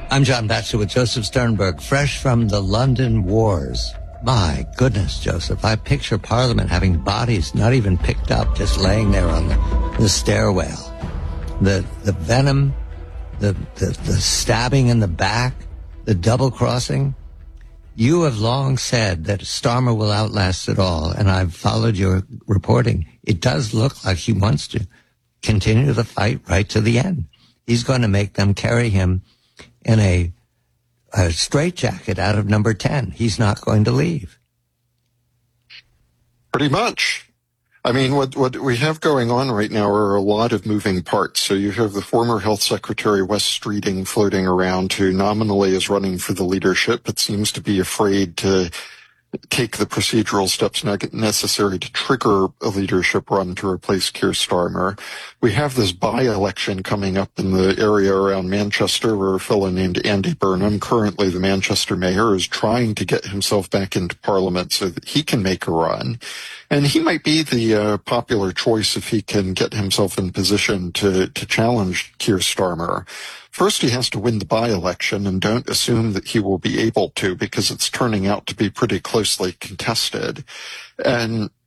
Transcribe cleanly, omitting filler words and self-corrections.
I'm John Batchelor with Joseph Sternberg, fresh from the London Wars. My goodness, Joseph, I picture Parliament having bodies not even picked up, just laying there on the stairwell. The venom, the stabbing in the back, the double-crossing. You have long said that Starmer will outlast it all, and I've followed your reporting. It does look like he wants to continue the fight right to the end. He's going to make them carry him in a straitjacket out of number 10. He's not going to leave. Pretty much. I mean, what we have going on right now are a lot of moving parts. So you have the former Health Secretary Wes Streeting floating around, who nominally is running for the leadership, but seems to be afraid to take the procedural steps necessary to trigger a leadership run to replace Keir Starmer. We have this by-election coming up in the area around Manchester, where a fellow named Andy Burnham, currently the Manchester mayor, is trying to get himself back into Parliament so that he can make a run. And he might be the popular choice if he can get himself in position to challenge Keir Starmer. First, he has to win the by-election, and don't assume that he will be able to, because it's turning out to be pretty closely contested. And